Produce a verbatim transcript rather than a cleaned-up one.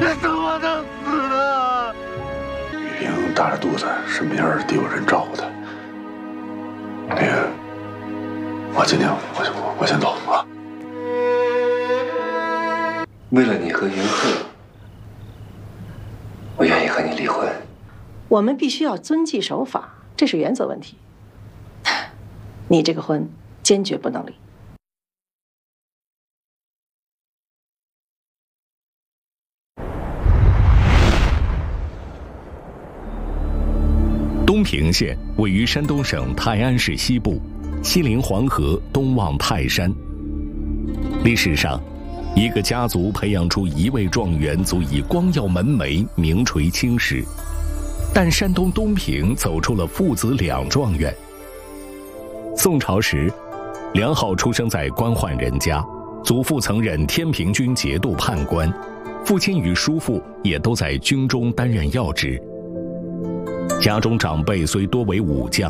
怎么能死呢？ 玉萍大着肚子，身边得有人照顾她。那个，我今天我我我先走啊。 为了你和云鹤，我愿意和你离婚。 我们必须要遵纪守法，这是原则问题。你这个婚坚决不能离。 东平县位于山东省泰安市西部，西临黄河，东望泰山。历史上，一个家族培养出一位状元，足以光耀门楣，名垂青史。但山东东平走出了父子两状元。宋朝时，梁浩出生在官宦人家，祖父曾任天平军节度判官，父亲与叔父也都在军中担任要职。家中长辈虽多为武将，